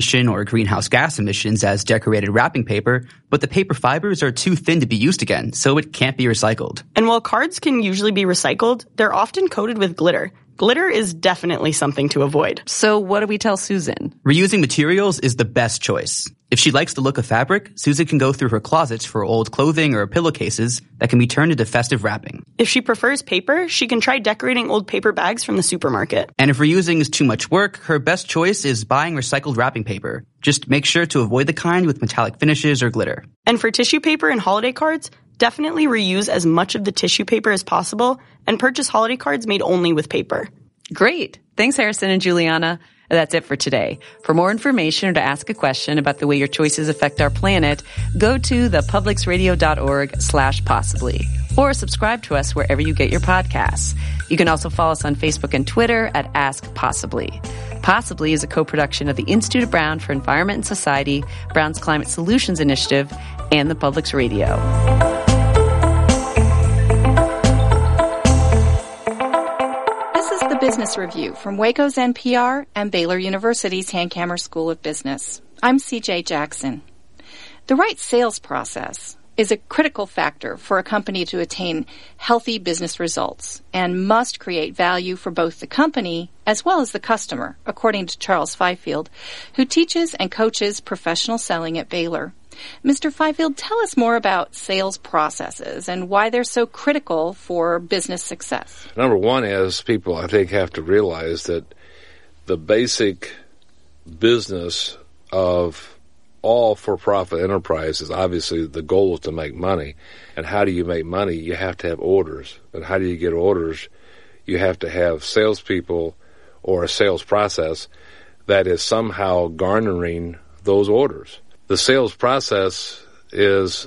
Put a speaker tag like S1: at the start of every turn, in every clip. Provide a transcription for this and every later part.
S1: or greenhouse gas emissions as decorated wrapping paper, but the paper fibers are too thin to be used again, so it can't be recycled.
S2: And while cards can usually be recycled, they're often coated with glitter. Glitter is definitely something to avoid.
S3: So what do we tell Susan?
S1: Reusing materials is the best choice. If she likes the look of fabric, Susan can go through her closets for old clothing or pillowcases that can be turned into festive wrapping.
S2: If she prefers paper, she can try decorating old paper bags from the supermarket.
S1: And if reusing is too much work, her best choice is buying recycled wrapping paper. Just make sure to avoid the kind with metallic finishes or glitter.
S2: And for tissue paper and holiday cards, definitely reuse as much of the tissue paper as possible and purchase holiday cards made only with paper.
S3: Great. Thanks, Harrison and Juliana. That's it for today. For more information or to ask a question about the way your choices affect our planet, go to thepublicsradio.org/possibly or subscribe to us wherever you get your podcasts. You can also follow us on Facebook and Twitter at Ask Possibly. Possibly is a co-production of the Institute of Brown for Environment and Society, Brown's Climate Solutions Initiative, and the Public's Radio.
S4: Business Review from Waco's NPR and Baylor University's Hankamer School of Business. I'm CJ Jackson. The right sales process is a critical factor for a company to attain healthy business results and must create value for both the company as well as the customer, according to Charles Fifield, who teaches and coaches professional selling at Baylor. Mr. Fifield, tell us more about sales processes and why they're so critical for business success.
S5: Number one is people, I think, have to realize that the basic business of all for-profit enterprises, obviously the goal is to make money. And how do you make money? You have to have orders. And how do you get orders? You have to have salespeople or a sales process that is somehow garnering those orders. The sales process is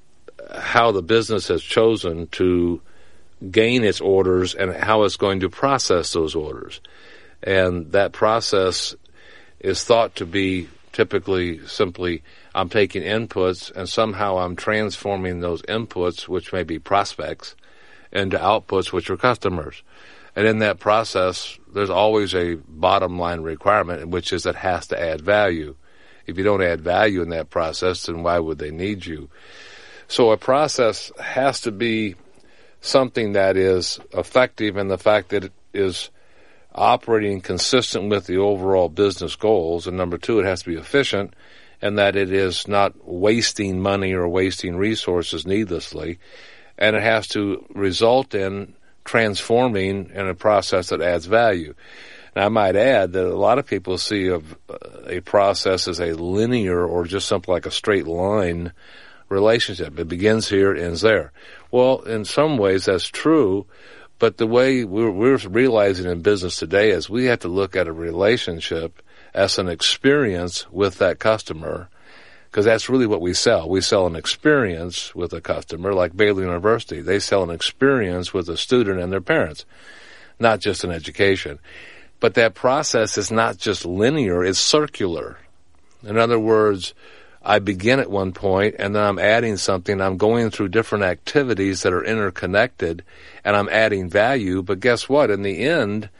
S5: how the business has chosen to gain its orders and how it's going to process those orders. And that process is thought to be typically simply I'm taking inputs and somehow I'm transforming those inputs, which may be prospects, into outputs, which are customers. And in that process, there's always a bottom line requirement, which is it has to add value. If you don't add value in that process, then why would they need you? So a process has to be something that is effective in the fact that it is operating consistent with the overall business goals. And number two, it has to be efficient and that it is not wasting money or wasting resources needlessly. And it has to result in transforming in a process that adds value. And I might add that a lot of people see a process as a linear or just something like a straight line relationship. It begins here, ends there. Well, in some ways that's true, but the way we're realizing in business today is we have to look at a relationship as an experience with that customer, because that's really what we sell. We sell an experience with a customer, like Baylor University. They sell an experience with a student and their parents, not just an education. But that process is not just linear, it's circular. In other words, I begin at one point and then I'm adding something. I'm going through different activities that are interconnected and I'm adding value. But guess what? In the end,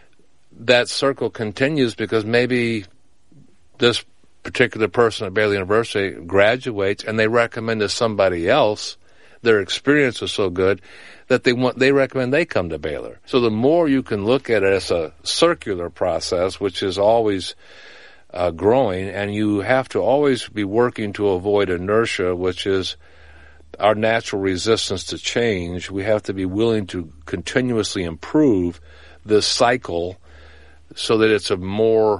S5: that circle continues because maybe this particular person at Baylor University graduates and they recommend to somebody else. Their experience was so good that they recommend they come to Baylor. So the more you can look at it as a circular process, which is always growing, and you have to always be working to avoid inertia, which is our natural resistance to change. We have to be willing to continuously improve this cycle so that it's a more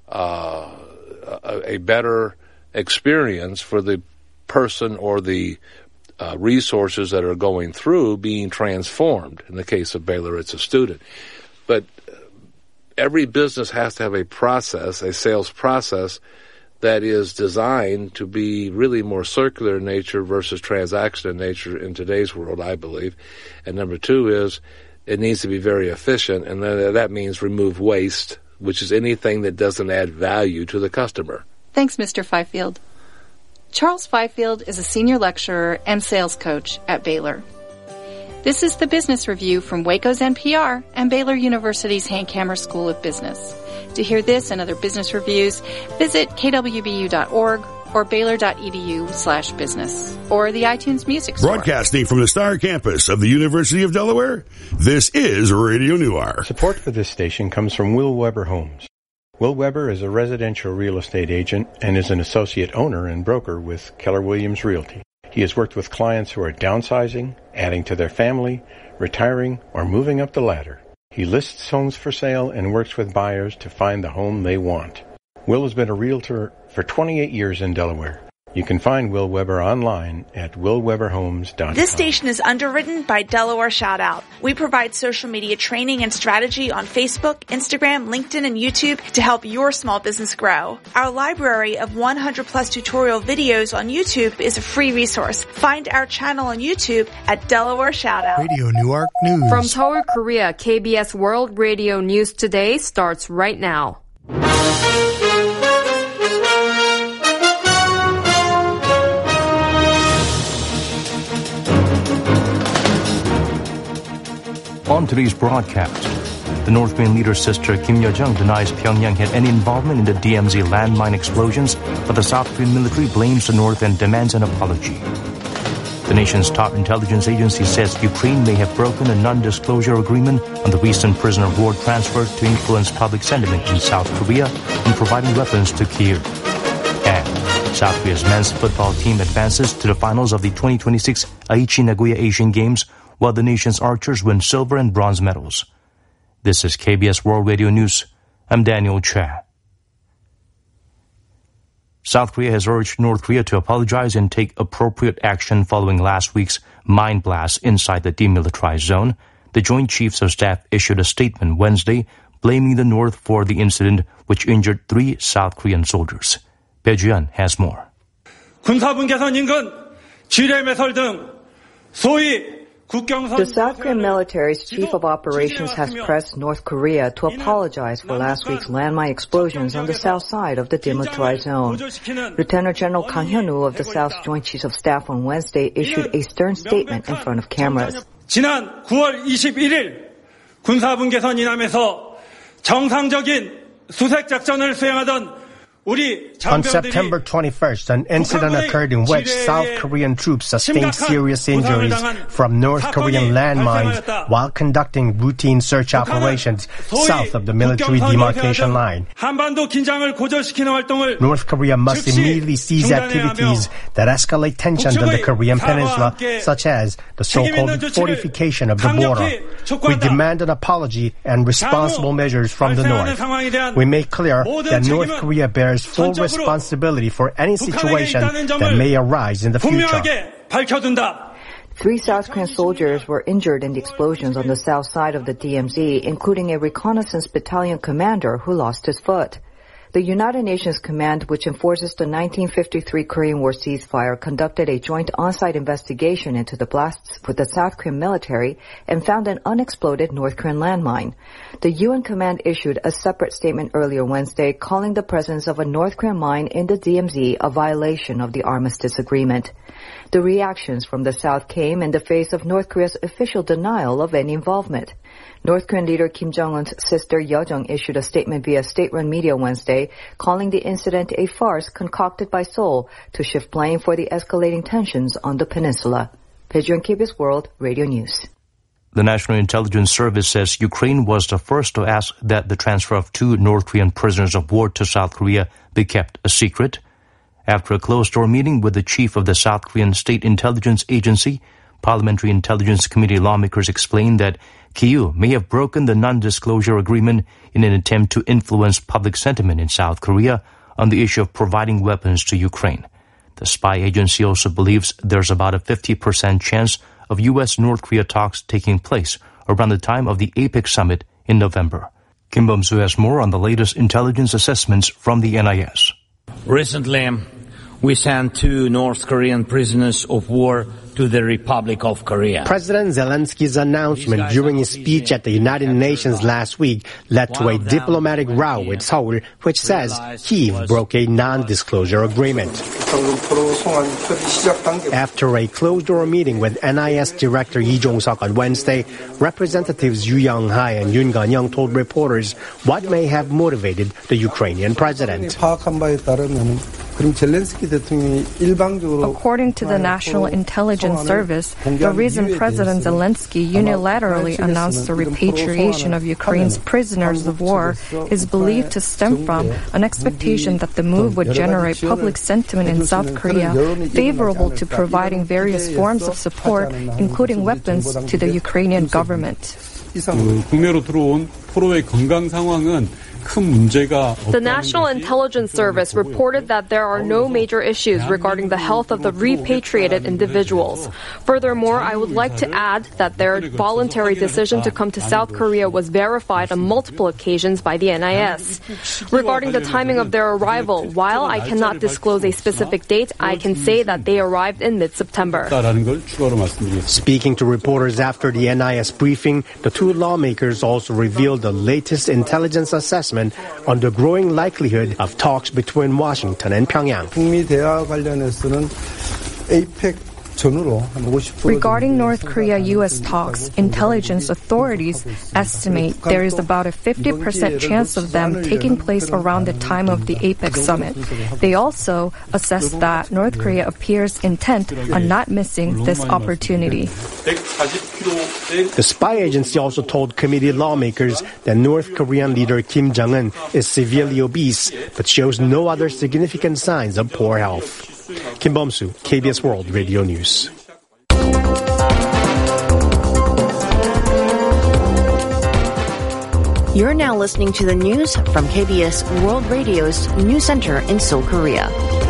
S5: a better experience for the person or the resources that are going through being transformed. In the case of Baylor, it's a student. But every business has to have a process, a sales process, that is designed to be really more circular in nature versus transaction in nature in today's world, I believe. And number two is it needs to be very efficient, and that means remove waste, which is anything that doesn't add value to the customer.
S4: Thanks, Mr. Fifield. Charles Fifield is a senior lecturer and sales coach at Baylor. This is the Business Review from Waco's NPR and Baylor University's Hankamer School of Business. To hear this and other business reviews, visit kwbu.org or Baylor.edu/business or the iTunes Music Store.
S6: Broadcasting from the Star Campus of the University of Delaware, this is Radio Noir.
S7: Support for this station comes from Will Weber Homes. Will Weber is a residential real estate agent and is an associate owner and broker with Keller Williams Realty. He has worked with clients who are downsizing, adding to their family, retiring, or moving up the ladder. He lists homes for sale and works with buyers to find the home they want. Will has been a realtor for 28 years in Delaware. You can find Will Weber online at willweberhomes.com.
S8: This station is underwritten by Delaware Shoutout. We provide social media training and strategy on Facebook, Instagram, LinkedIn, and YouTube to help your small business grow. Our library of 100-plus tutorial videos on YouTube is a free resource. Find our channel on YouTube at Delaware Shoutout.
S9: Radio Newark News.
S10: From Seoul, Korea, KBS World Radio News Today starts right now.
S11: On today's broadcast, the North Korean leader's sister Kim Yo-jong denies Pyongyang had any involvement in the DMZ landmine explosions, but the South Korean military blames the North and demands an apology. The nation's top intelligence agency says Ukraine may have broken a non-disclosure agreement on the recent prisoner of war transfer to influence public sentiment in South Korea in providing weapons to Kyiv. And South Korea's men's football team advances to the finals of the 2026 Aichi Nagoya Asian Games, while the nation's archers win silver and bronze medals. This is KBS World Radio News. I'm Daniel Cha. South Korea has urged North Korea to apologize and take appropriate action following last week's mine blast inside the demilitarized zone. The Joint Chiefs of Staff issued a statement Wednesday blaming the North for the incident, which injured 3 South Korean soldiers. Bae Ju-yeon has more.
S12: 군사분 개선 인근, 지뢰 매설 등 소위
S13: The South Korean military's chief of operations has pressed North Korea to apologize for last week's landmine explosions on the south side of the demilitarized zone. Lieutenant General Kang Hyun-woo of the South's Joint Chiefs of Staff on Wednesday issued a stern statement in front of cameras.
S12: 지난 9월 21일 군사분 개선 이남에서 정상적인 수색 작전을 수행하던
S9: On September 21st, an incident occurred in which South Korean troops sustained serious injuries from North Korean landmines while conducting routine search operations south of the military demarcation line. North Korea must immediately cease activities that escalate tensions on the Korean peninsula, such as the so-called fortification of the border. We demand an apology and responsible measures from the North. We make clear that North Korea bears full responsibility for any situation that may arise in the future.
S13: 3 South Korean soldiers were injured in the explosions on the south side of the DMZ, including a reconnaissance battalion commander who lost his foot. The United Nations Command, which enforces the 1953 Korean War ceasefire, conducted a joint on-site investigation into the blasts with the South Korean military and found an unexploded North Korean landmine. The UN Command issued a separate statement earlier Wednesday calling the presence of a North Korean mine in the DMZ a violation of the armistice agreement. The reactions from the South came in the face of North Korea's official denial of any involvement. North Korean leader Kim Jong-un's sister Yo-jong issued a statement via state-run media Wednesday, calling the incident a farce concocted by Seoul to shift blame for the escalating tensions on the peninsula. Bae Ju-yeon, KBS World Radio News.
S11: The National Intelligence Service says Ukraine was the first to ask that the transfer of 2 North Korean prisoners of war to South Korea be kept a secret. After a closed-door meeting with the chief of the South Korean State Intelligence Agency, Parliamentary Intelligence Committee lawmakers explained that Kyiv may have broken the non-disclosure agreement in an attempt to influence public sentiment in South Korea on the issue of providing weapons to Ukraine. The spy agency also believes there's about a 50% chance of U.S.-North Korea talks taking place around the time of the APEC summit in November. Kim Bum-soo has more on the latest intelligence assessments from the NIS.
S14: Recently, we sent 2 North Korean prisoners of war to the Republic of Korea.
S9: President Zelensky's announcement during his speech at the United Nations last week led to a diplomatic row with Seoul, which says Kyiv broke a non-disclosure agreement. After a closed-door meeting with NIS Director Lee Jong-seok on Wednesday, Representatives Yu Young-hai and Yoon Gan-young told reporters what may have motivated the Ukrainian president.
S15: According to the National Intelligence Service, the reason President Zelensky unilaterally announced the repatriation of Ukraine's prisoners of war is believed to stem from an expectation that the move would generate public sentiment in South Korea favorable to providing various forms of support, including weapons, to the Ukrainian government.
S16: 국내로 들어온 포로의 건강 상황은
S10: The National Intelligence Service reported that there are no major issues regarding the health of the repatriated individuals. Furthermore, I would like to add that their voluntary decision to come to South Korea was verified on multiple occasions by the NIS. Regarding the timing of their arrival, while I cannot disclose a specific date, I can say that they arrived in mid-September.
S9: Speaking to reporters after the NIS briefing, the two lawmakers also revealed the latest intelligence assessment on the growing likelihood of talks between Washington and Pyongyang.
S15: Regarding North Korea-U.S. talks, intelligence authorities estimate there is about a 50% chance of them taking place around the time of the APEC summit. They also assess that North Korea appears intent on not missing this opportunity.
S9: The spy agency also told committee lawmakers that North Korean leader Kim Jong-un is severely obese but shows no other significant signs of poor health. Kim Bum-soo, KBS World Radio News.
S17: You're now listening to the news from KBS World Radio's News Center in Seoul, Korea.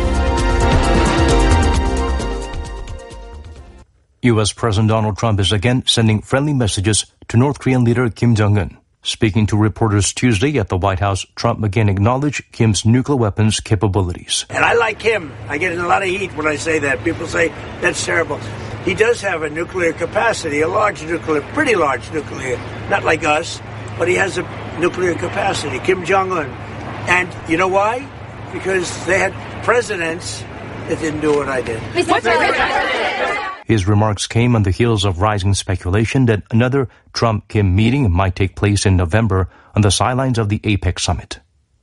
S11: U.S. President Donald Trump is again sending friendly messages to North Korean leader Kim Jong-un. Speaking to reporters Tuesday at the White House, Trump again acknowledged Kim's nuclear weapons capabilities.
S18: And I like him. I get a lot of heat when I say that. People say that's terrible. He does have a nuclear capacity, a large nuclear, pretty large nuclear. Not like us, but he has a nuclear capacity, Kim Jong-un. And you know why? Because they had presidents that didn't do what I did.
S11: His remarks came on the heels of rising speculation that another Trump-Kim meeting might take place in November on the sidelines of the APEC summit.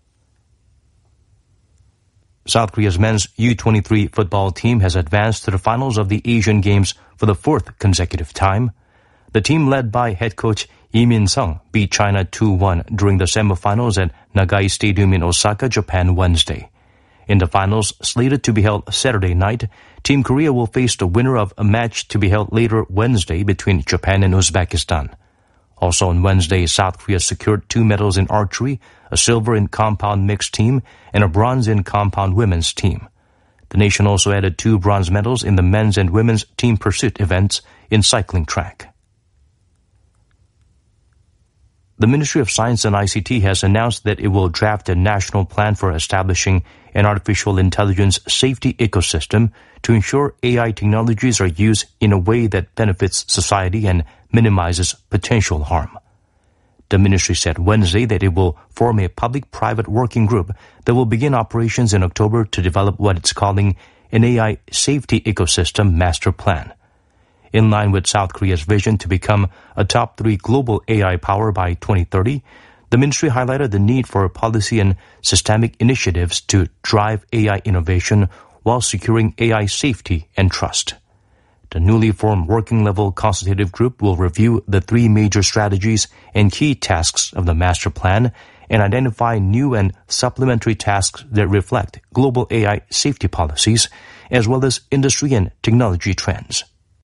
S11: South Korea's men's U-23 football team has advanced to the finals of the Asian Games for the fourth consecutive time. The team led by head coach Lee Min-sung beat China 2-1 during the semifinals at Nagai Stadium in Osaka, Japan, Wednesday. In the finals, slated to be held Saturday night, Team Korea will face the winner of a match to be held later Wednesday between Japan and Uzbekistan. Also on Wednesday, South Korea secured 2 medals in archery, a silver in compound mixed team, and a bronze in compound women's team. The nation also added 2 bronze medals in the men's and women's team pursuit events in cycling track. The Ministry of Science and ICT has announced that it will draft a national plan for establishing an artificial intelligence safety ecosystem to ensure AI technologies are used in a way that benefits society and minimizes potential harm. The ministry said Wednesday that it will form a public-private working group that will begin operations in October to develop what it's calling an AI safety ecosystem master plan. In line with South Korea's vision to become a top 3 global AI power by 2030, the ministry highlighted the need for policy and systemic initiatives to drive AI innovation while securing AI safety and trust. The newly formed working-level consultative group will review the 3 major strategies and key tasks of the master plan and identify new and supplementary tasks that reflect global AI safety policies as well as industry and technology trends.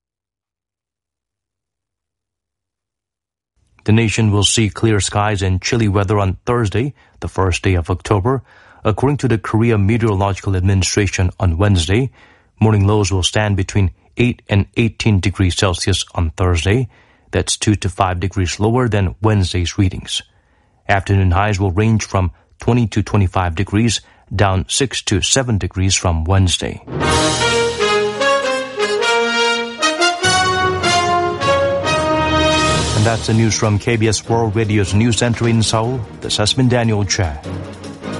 S11: The nation will see clear skies and chilly weather on Thursday, the first day of October. According to the Korea Meteorological Administration on Wednesday, morning lows will stand between 8 and 18 degrees Celsius on Thursday. That's 2 to 5 degrees lower than Wednesday's readings. Afternoon highs will range from 20 to 25 degrees, down 6 to 7 degrees from Wednesday. And that's the news from KBS World Radio's News Center in Seoul. This has been Daniel Che.